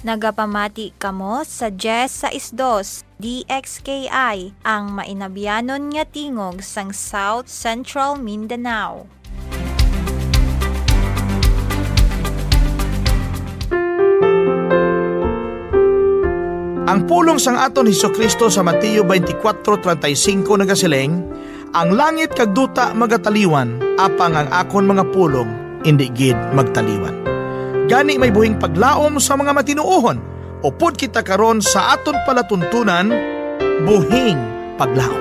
Nagapamati kamo sa Jess sa Isdos, DXKI, ang mainabiyanon nga tingog sang South Central Mindanao. Ang pulong sang aton Hesukristo sa Mateo 24:35 nagasiling, ang langit kag duta magataliwan, apang ang akon mga pulong indi gid magtaliwan. Gani may buhing paglaom sa mga matinuohon, upod kita karon sa aton palatuntunan, buhing paglaom.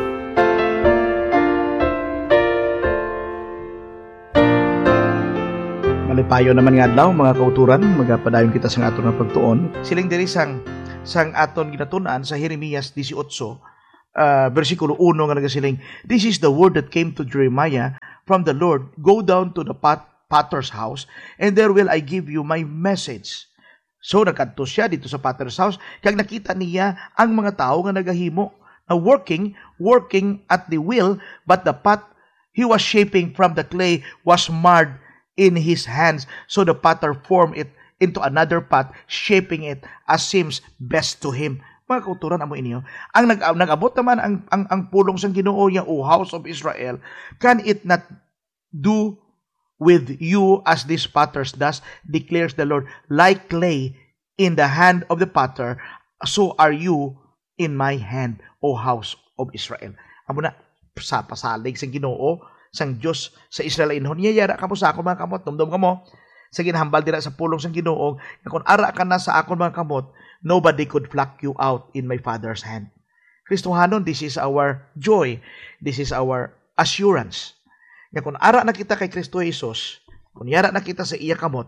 Malipayo naman nga adlaw mga kauturan, magapadayon kita sa aton nga pagtuon. Siling diri sang aton ginatunan sa Jeremias 18, versikulo 1 nga nagasiling, "This is the word that came to Jeremiah from the Lord, go down to the potter's house, and there will I give you my message." So nagkadto siya dito sa potter's house, kag nakita niya ang mga tao nga nagahimo, na working at the wheel, but the pot he was shaping from the clay was marred in his hands. So the potter formed it into another pot, shaping it as seems best to him. Mga kauturan amo inyo, ang nag-abot naman ang pulong sang Ginoo niya, O house of Israel, can it not do with you as this potter does, declares the Lord, like clay in the hand of the potter, so are you in my hand, O house of Israel. Amo na sa pasalig sang Ginoo, sang Dios sa Israel inhon niya, yara kamo sa akon mga kamot, dumdum kamo sa ginhambal dira sa pulong sang Ginoo, kung ara ka na sa akon mga kamot, nobody could pluck you out in my Father's hand. Kristohanon, this is our joy, this is our assurance. Nga kung ara na kita kay Kristo Jesus, kung yara na kita sa iya kamot,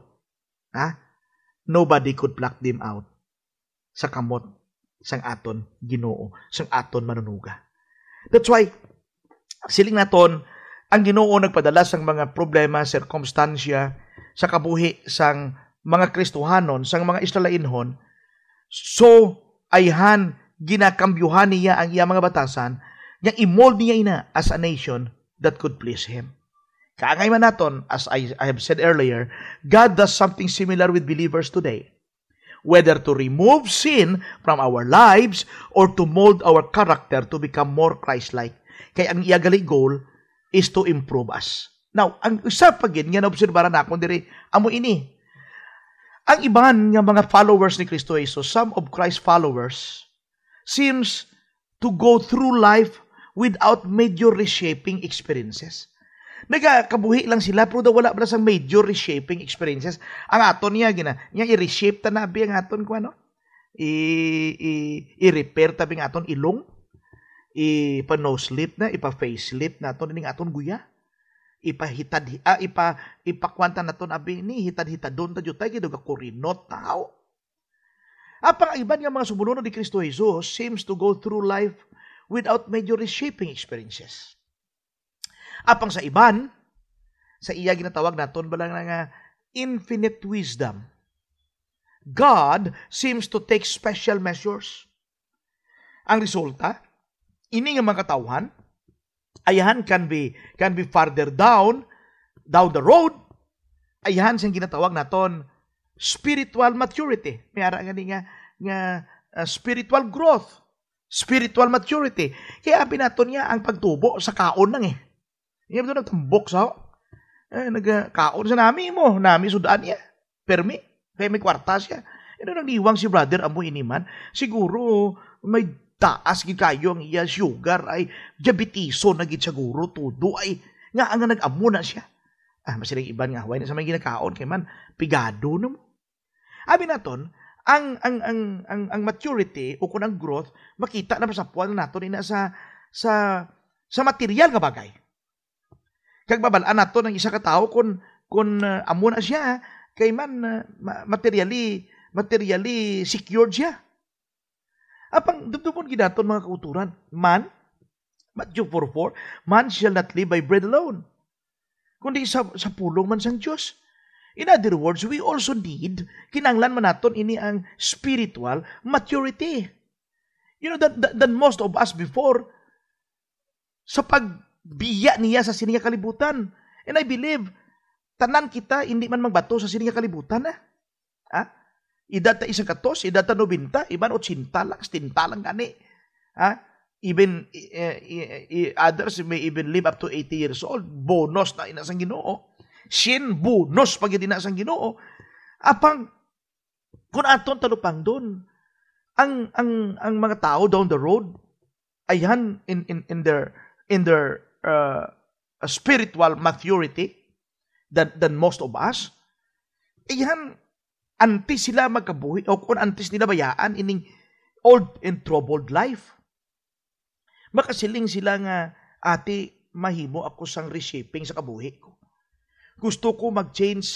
nobody could pluck them out sa kamot sang aton Ginoo, sang aton manunuga. That's why, siling naton, ang Ginoo nagpadala sang mga problema, circumstansya, sa kabuhi sang mga Kristohanon, sang mga Israelinhon, so ayhan ginakambyuhan niya ang iya mga batasan, nga imold niya ina as a nation that could please Him. Kaangay man naton, as I have said earlier, God does something similar with believers today. Whether to remove sin from our lives or to mold our character to become more Christ-like. Kaya ang iya gali goal is to improve us. Now, ang isa pa gid nga naobserbahan nakon diri amo ini. Ang iban nga mga followers ni Kristo Jesus, some of Christ followers, seems to go through life without major reshaping experiences. Nagakabuhi lang sila, pero wala pala sang major reshaping experiences. Ang aton niya, i-reshape ta na, ang aton ko ano? I-repair tabi ang aton ilong, ipa-nose lift na, ipa-face lift na aton, ining aton guya. Ipakwanta na to abi ni hitad-hitadon ta jutay kido ka kurinot tao. Apang iban nga mga sumunod ni Kristo Jesus seems to go through life without major reshaping experiences. Apang sa iban, sa iya ginatawag naton balang nga infinite wisdom, God seems to take special measures. Ang resulta, ini nga mga katawhan, ayahan can be farther down the road. Ayahan siyang ginatawag naton spiritual maturity. May ara nga spiritual growth, spiritual maturity. Kaya apin naton niya ang pagtubo sa kaon nang Iya ba nagtambok sa nagkaon sa nami sudaan niya. Permi, kaya may kwarta siya. Nagliwang si brother amo iniman. Siguro may taas gid kayo ang iya sugar ay diabetiso na gid siguro tudo ay nga ang nag-amo na siya. Masiling iban nga huway na sa may ginakaon kay man pigado na mo. Abi naton ang maturity o kun ang growth makita na sa puwan naton ina sa material nga bagay. Kag babalaan naton ang isa ka tawo kun amo na siya kay man materially secured siya. Apang dumdumon gidaton mga kauturan, Matthew 4:4, man shall not live by bread alone, kundi sa pulong man sang Dios. In other words, we also need, kinanglan man naton ini ang spiritual maturity. You know, that most of us before, sa pagbiya niya sa sininga kalibutan. And I believe, tanan kita, hindi man magbato sa sininga kalibutan. Edad ta 100, edad ta 90, iban 80 lang, 70 lang gani. Even others may even live up to 80 years old. Bonus na inasang Ginoo. Bonus pag inasang Ginoo. Apang kung aton talupang doon, ang mga tao down the road, ayan in their spiritual maturity than most of us, ayan, antes sila magkabuhi, o kung antes nila bayaan ining old and troubled life. Makasiling sila nga, ate, mahimo ako sang reshaping sa kabuhi ko. Gusto ko mag-change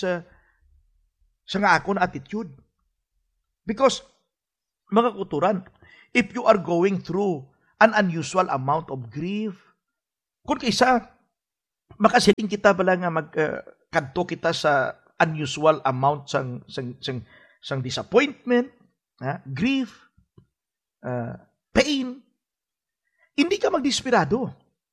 sa nga akong attitude. Because, mga kuturan, if you are going through an unusual amount of grief, kung kaisa, makasiling kita pala nga magkadto kita sa unusual amount sang disappointment, grief, pain, hindi ka magdesperado.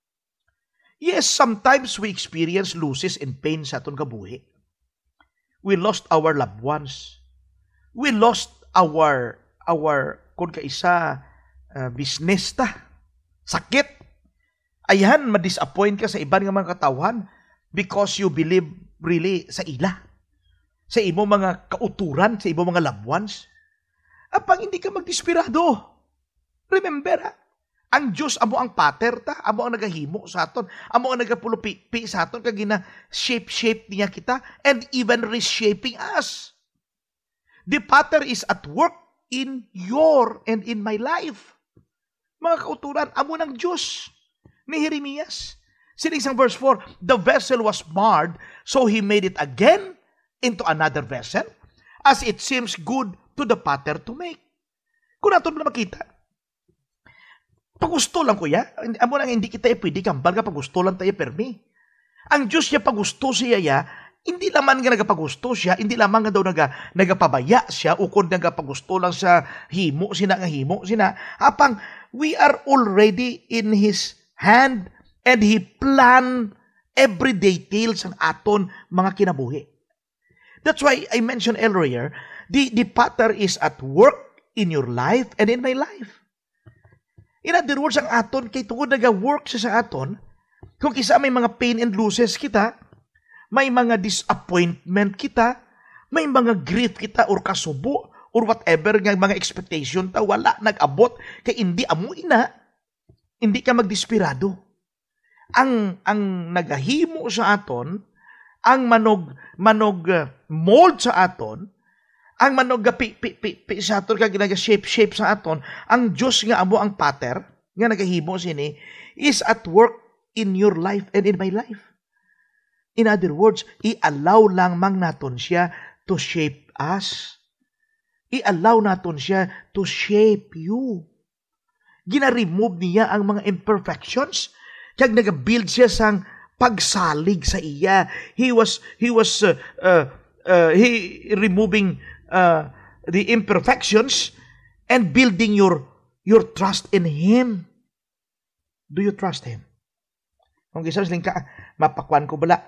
Yes, sometimes we experience losses and pain sa atong kabuhi. We lost our loved ones. We lost our kung kaisa business ta. Sakit. Ayan, ma-disappoint ka sa iban nga mga katawhan because you believe really sa ila. Sa imo mga kauturan, sa imo mga loved ones. Apang hindi ka magdesperado. Remember, ang Diyos amo ang pater ta, amo ang nagahimo sa aton, amo ang nagapulupi sa aton, kag shape niya kita, and even reshaping us. The pater is at work in your and in my life. Mga kauturan, amo ng Diyos ni Jeremias. Sining sang verse 4, the vessel was marred, so he made it again into another vessel, as it seems good to the pater to make. Kung natin na makita, pagusto lang kuya, amo lang hindi kita pwede kambal ka pagusto lang tayo permi. Ang Diyos niya pagusto siya, hindi lamang nga nagapagusto siya, hindi lamang nga daw nagapabaya siya, ukod nagapagusto lang sa himo sina, apang we are already in His hand, and He plan every details ang aton mga kinabuhi. That's why I mentioned earlier, the pater is at work in your life and in my life. In other words, ang aton, kay tungod nag-work siya sa aton, kung isa may mga pain and losses kita, may mga disappointment kita, may mga grief kita, or kasubo, or whatever nga mga expectation ta, wala, nag-abot, kay hindi amo ina, hindi ka magdesperado. Ang nagahimo sa aton, ang manog mold sa aton, ang manog sa aton, kag shape sa aton, ang Diyos nga amo ang pater, nga nagahimo sini, is at work in your life and in my life. In other words, i-allow lang mang naton siya to shape us. I-allow naton siya to shape you. Gina-remove niya ang mga imperfections, kag nag-build siya sang pagsalig sa iya. He removing the imperfections and building your trust in Him. Do you trust Him? Kung isa siling ka, mapakwan ko bala,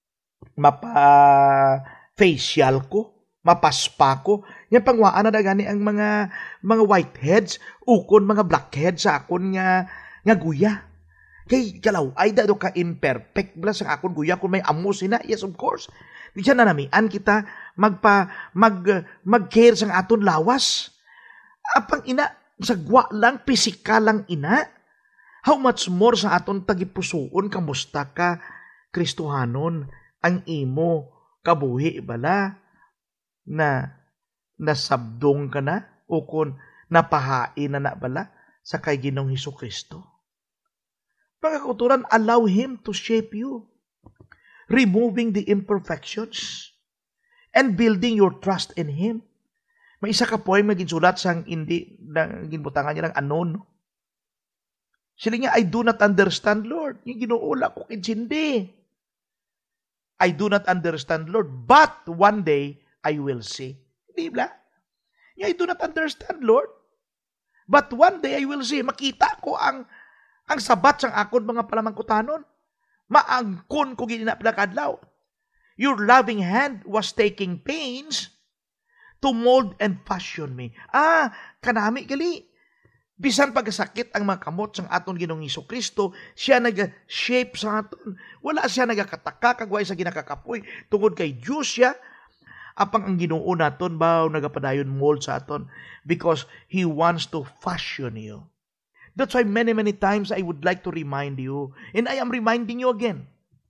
mapa-facial ko, mapaspa ko, yan pangwaan na gani ang mga whiteheads, ukon mga blackheads sa akon nga guya. Kay kalaw, ay dado ka imperfect bala sa akon guya kung may amo sina. Yes, of course. Di siya nanamian kita mag-care sa aton lawas. Apang ina, sagwa lang, pisikal lang ina. How much more sa aton tagipusoon, kamusta ka, Kristohanon, ang imo kabuhi bala na nasabdong ka na o kung napahain na bala sa kay Ginoong Hesukristo. Mga kauturan, allow Him to shape you, removing the imperfections and building your trust in Him. May isa ka poem na ginsulat sang hindi na ginbutangan niya ng anon. Sila nga, I do not understand, Lord. Yung ginuula ko kinsindi. I do not understand, Lord, but one day I will see. Hindi ba? I do not understand, Lord, but one day I will see. Makita ko ang sabat sang akon mga palamangkutanon. Maangkon ko ginapilakadlaw. Your loving hand was taking pains to mold and fashion me. Kanami gali. Bisan pagkasakit ang mga kamot sang aton Ginoong Hesukristo, siya nag-shape sa aton. Wala siya nagakataka kagway sa ginakakapoy. Tungod kay Diyos siya, apang ang Ginoo naton ba nagapadayon mold sa aton because He wants to fashion you. That's why many times I would like to remind you, and I am reminding you again,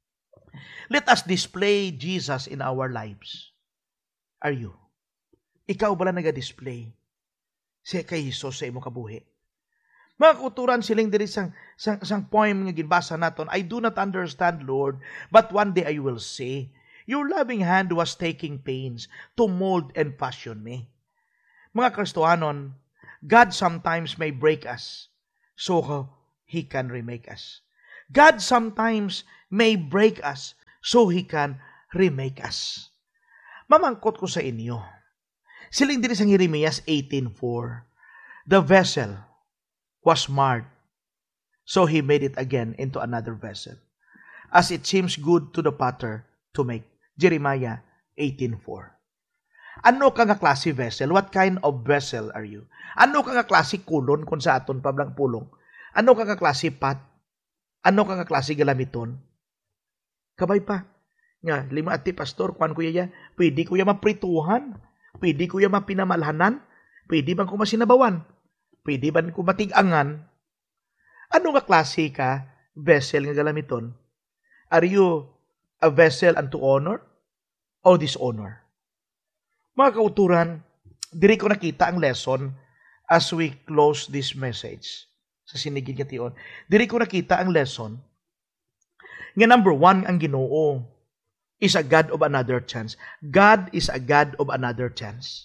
let us display Jesus in our lives. Are you? Ikaw bala naga-display siya kay Jesus sa imong kabuhi? Mga kauturan siling diri sang poem nga ginbasa naton, I do not understand, Lord, but one day I will say, your loving hand was taking pains to mold and fashion me. Mga Kristohanon, God sometimes may break us so He can remake us. God sometimes may break us so He can remake us. Mamangkot ko sa inyo. Siling diri sang Jeremias 18:4, the vessel was marred, so He made it again into another vessel, as it seems good to the potter to make. Jeremiah 18:4. Ano ka nga klase vessel? What kind of vessel are you? Ano ka nga klase kulon kung sa aton pablang pulong? Ano ka nga klase pat? Ano ka nga klase galamiton? Kabay pa. Nga, lima ati pastor, kuan ko ya, pwede ko ya maprituhan, pwede ko ya mapinamalhanan, pwede bang ko masinabawan, pwede bang ko matigangan. Ano nga klase ka vessel nga galamiton? Are you a vessel unto honor o dishonor? Mga kauturan, diri ko nakita ang lesson as we close this message sa sinigid nga tion. Diri ko nakita ang lesson nga number 1, ang Ginoo is a God of another chance. God is a God of another chance.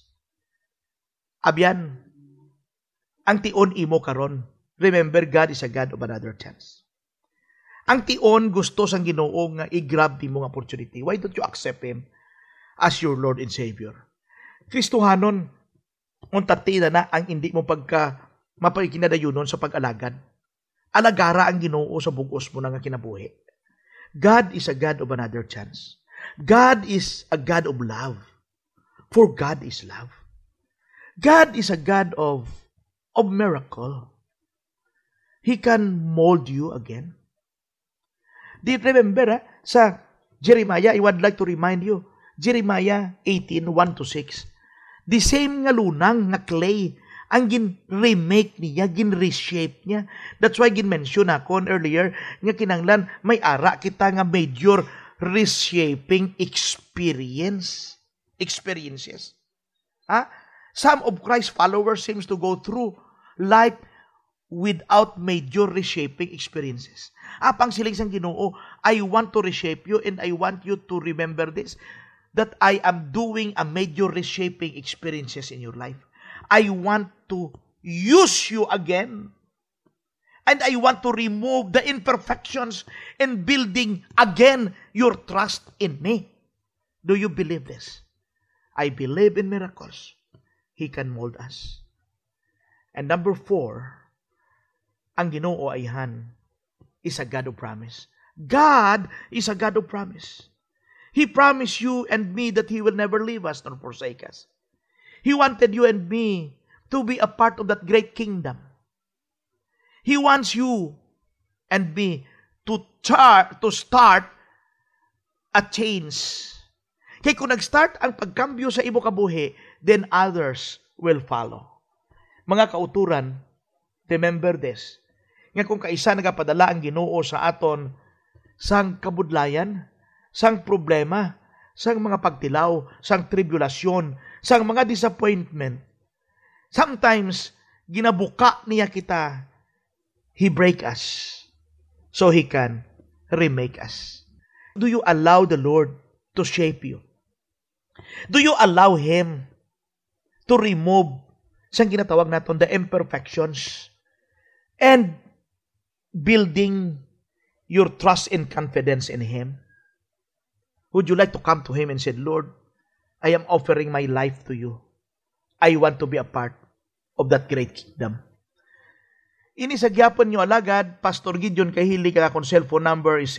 Abyan, ang tion imo karon. Remember, God is a God of another chance. Ang tion gusto sang Ginoo nga i-grab nimo nga opportunity. Why don't you accept Him as your Lord and Savior? Kristohanon, untati na ang hindi mo mapakinadayunon sa pag-alagad. Alagara ang Ginoo sa bugos mo nga kinabuhi. God is a God of another chance. God is a God of love. For God is love. God is a God of miracle. He can mold you again. Do you remember sa Jeremiah, I would like to remind you, Jeremiah 18:1-6. The same nga lunang nga clay ang gin-remake niya, gin-reshape niya. That's why gin-mention ako earlier nga kinanglan may ara kita nga major reshaping experiences. Some of Christ's followers seems to go through life without major reshaping experiences. Apang siling sang Ginoo, I want to reshape you and I want you to remember this, that I am doing a major reshaping experiences in your life. I want to use you again. And I want to remove the imperfections in building again your trust in me. Do you believe this? I believe in miracles. He can mold us. And number 4, ang Ginoo ayhan is a God of promise. God is a God of promise. He promised you and me that He will never leave us nor forsake us. He wanted you and me to be a part of that great kingdom. He wants you and me to start a change. Kaya kung nag-start ang pagkambyo sa imo kabuhi, then others will follow. Mga kauturan, remember this. Nga kung kaisa nagapadala ang Ginoo sa aton sang kabudlayan, sang problema, sang mga pagtilaw, sang tribulasyon, sang mga disappointment, sometimes ginabuka niya kita. He break us so He can remake us. Do you allow the Lord to shape you? Do you allow Him to remove sang ginatawag naton the imperfections and building your trust and confidence in Him? Would you like to come to Him and say, Lord, I am offering my life to you. I want to be a part of that great kingdom. Ini sa gyapon nyo alagad, Pastor Gideon Kahili, kaya akong cellphone number is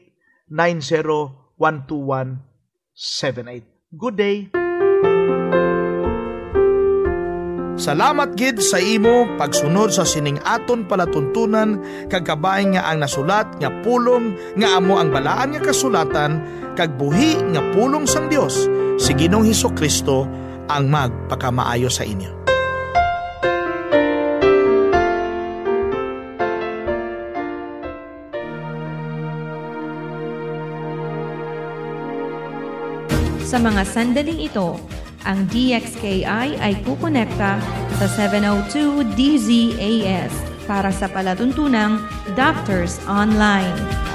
0918-9012178. Good day. Salamat gid sa imo pagsunod sa sining aton palatuntunan kag kabay nga ang nasulat nga pulong nga amo ang balaan nga kasulatan kag buhi nga pulong sang Dios si Ginoong Hesukristo ang magpakamaayo sa inyo. Sa mga sandaling ito, ang DXKI ay kukonekta sa 702 DZAS para sa palatuntunang Doctors Online.